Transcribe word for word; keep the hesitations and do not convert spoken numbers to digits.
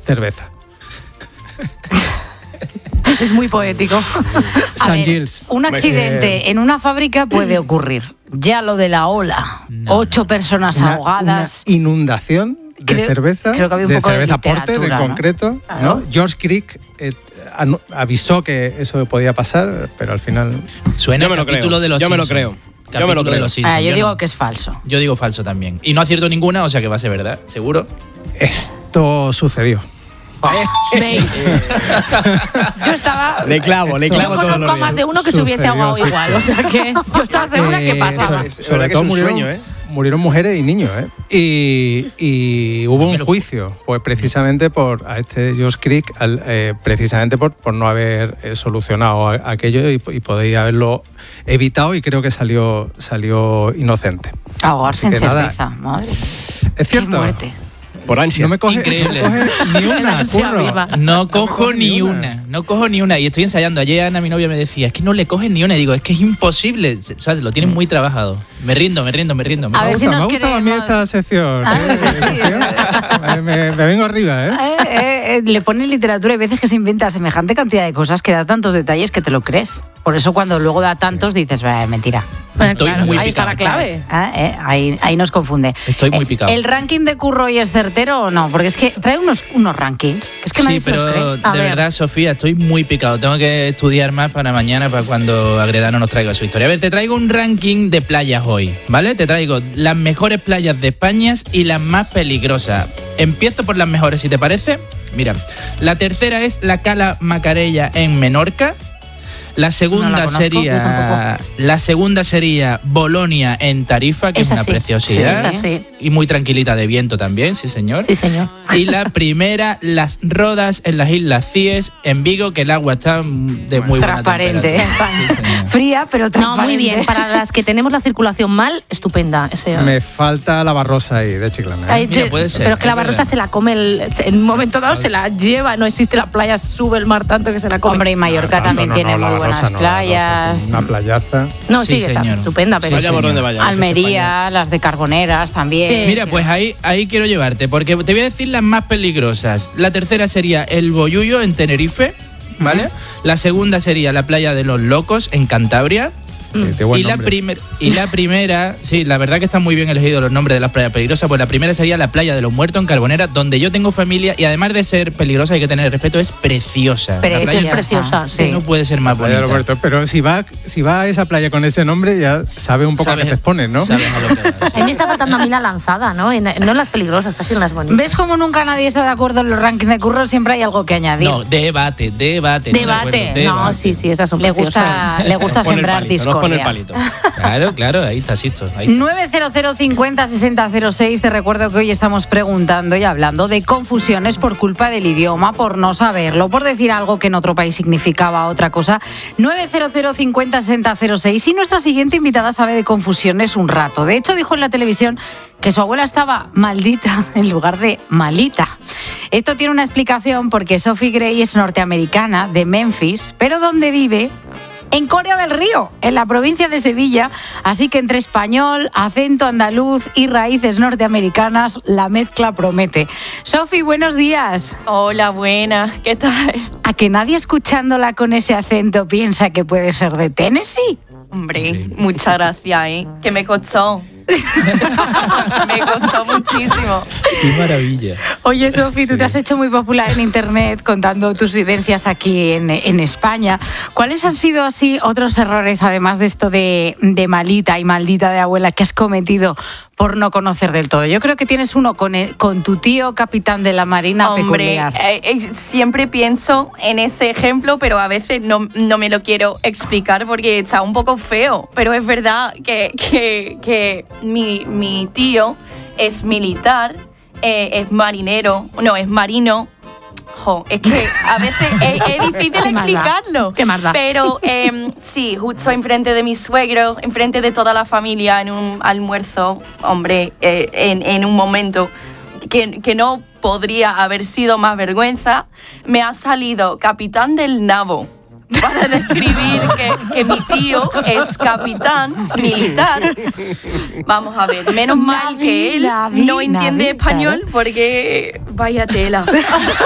cerveza. Es muy poético. A San ver, Gilles. un accidente en una fábrica puede ocurrir. Ya lo de la ola, No. ocho personas Una, ahogadas. una inundación de Creo- cerveza, creo que había un de poco de cerveza Porter en literatura, ¿no? concreto, Claro. ¿no? George Creek eh, anu- avisó que eso podía pasar, pero al final Suena Yo me lo capítulo creo. de los Yo me lo Simpsons. creo. Yo Capítulo me lo de creo. los Simpsons. Ah, yo digo no. que es falso. Yo digo falso también. Y no acierto ninguna, o sea que va a ser verdad, seguro. esto sucedió. ¿Veis? Yo estaba... Le clavo, le Yo clavo todos los conozco más días. de uno que se hubiese Sucedió, ahogado sí, igual. sí. O sea que yo estaba segura que Eh, pasaba. sobre, Es sobre verdad que todo es un murieron, sueño, ¿eh? murieron mujeres y niños, ¿eh? Y, y hubo un juicio, pues precisamente por a este George Creek, al, eh, precisamente por, por no haber eh, solucionado a- aquello y, y podía haberlo evitado, y creo que salió, salió inocente. Ahogarse en Así que nada. cerveza, madre. Es Qué cierto. muerte. Por ansia. No me coge, Increíble. no me coge ni una, ansia curro. viva. No cojo coge ni ni una. una. no cojo ni una. Y estoy ensayando. Ayer Ana, mi novia, me decía, es que no le coges ni una. Y digo, es que es imposible. ¿Sabes? Lo tienes muy trabajado. Me rindo, me rindo, me rindo. Me A Me ver gusta, si nos me gusta a mí queremos- esta sección. Ah, ¿eh? sí. me, me- me vengo arriba, ¿eh? Eh, eh, eh, le pone literatura y veces que se inventa semejante cantidad de cosas que da tantos detalles que te lo crees. Por eso cuando luego da tantos dices, "Bah, mentira". Bueno, Estoy claro, muy ahí está picado. la clave. Ah, eh, ahí, ahí nos confunde. Estoy muy Eh, picado. ¿El ranking de Curro hoy es certero o no? Porque es que trae unos, unos rankings. Que es que nadie Sí, se los pero cree. A de ver. verdad, Sofía, estoy muy picado. Tengo que estudiar más para mañana, para cuando Agredano nos traiga su historia. A ver, te traigo un ranking de playas hoy, ¿vale? Te traigo las mejores playas de España y las más peligrosas. Empiezo por las mejores, si te parece. Mira, la tercera es la Cala Macarella en Menorca. La segunda No la conozco, yo sería la segunda sería Bolonia en Tarifa, que es Esa una sí. preciosidad. Sí, esa sí. Y muy tranquilita de viento también, sí señor. Sí, señor. Y la primera, Las Rodas en las Islas Cíes, en Vigo, que el agua está de muy buena Transparente. temperatura. Sí, señor. Fría, pero No, transparente. muy bien. Para las que tenemos la circulación mal, estupenda. Ese, Me falta la barrosa ahí de Chiclana, ¿eh? Ahí Mira, te- puede ser, pero es que la es barrosa verdad. se la come el- en un momento dado, se la lleva. No existe la playa, sube el mar tanto que se la come. Hombre, y Mallorca No, también no, tiene no, la muy buenas Barrosa no, la Barrosa playas. tiene una playaza. no, sí, Sí, está señor. estupenda, pero Vaya por señor. donde vaya. Almería, las de Carboneras también. Sí. Mira, pues ahí, ahí quiero llevarte, porque te voy a decir las más peligrosas. La tercera sería el Boyullo en Tenerife, ¿vale? La segunda sería la playa de los Locos en Cantabria. Sí, qué buen Y la, nombre. primer, y la primera, sí, la verdad que están muy bien elegidos los nombres de las playas peligrosas, pues la primera sería la playa de los Muertos en Carbonera, donde yo tengo familia y además de ser peligrosa, hay que tener respeto, es preciosa. Preciosa, La playa preciosa, sí. no puede ser más Playa de los bonita. Muertos. Pero si va, si va a esa playa con ese nombre, ya sabe un poco a Sabes- qué te expones, ¿no? sabes a lo que vas, sí. a mí me está faltando a mí la lanzada, ¿no? En, no en las peligrosas, casi en las bonitas. ¿Ves cómo nunca nadie está de acuerdo en los rankings de Curro? Siempre hay algo que añadir. No, debate, debate. no de Debate. acuerdo, No, debate. sí, sí, esas son le preciosas. gusta, le gusta Nos pone el sembrar palito, nos pone el discordia. palito. Claro, claro, ahí está, Sisto. Ahí está. nueve cero cero cincuenta sesenta cero seis. Te recuerdo que hoy estamos preguntando y hablando de confusiones por culpa del idioma, por no saberlo, por decir algo que en otro país significaba otra cosa. nueve cero cero cincuenta sesenta cero seis. Y nuestra siguiente invitada sabe de confusiones un rato. De hecho, dijo en la televisión que su abuela estaba maldita en lugar de malita. Esto tiene una explicación porque Sophie Gray es norteamericana de Memphis, pero donde vive en Corea del Río, en la provincia de Sevilla. Así que entre español, acento andaluz y raíces norteamericanas, la mezcla promete. Sophie, buenos días. Hola, buenas, ¿qué tal? ¿A que nadie escuchándola con ese acento piensa que puede ser de Tennessee? Hombre, muchas gracias, ¿eh? Que me costó. Me costó muchísimo. Qué maravilla. Oye, Sophie, tú te has hecho muy popular en Internet contando tus vivencias aquí en, en España. ¿Cuáles han sido así otros errores, además de esto de, de malita y maldita de abuela, que has cometido por no conocer del todo? Yo creo que tienes uno con, el- con tu tío capitán de la Marina Hombre, peculiar. eh, eh, siempre pienso en ese ejemplo, pero a veces no, no me lo quiero explicar porque está un poco feo. Pero es verdad que, que, que mi, mi tío es militar, eh, es marinero, no, es marino. Jo, es que a veces es, es difícil ¿Qué más da? explicarlo. ¿Qué más da? Pero eh, sí, justo enfrente de mi suegro, enfrente de toda la familia, en un almuerzo, hombre, eh, en, en un momento que, que no podría haber sido más vergüenza, me ha salido capitán del nabo para describir que, que mi tío es capitán militar. Vamos a ver, menos mal que él Navi, no entiende Navi, español porque vaya tela.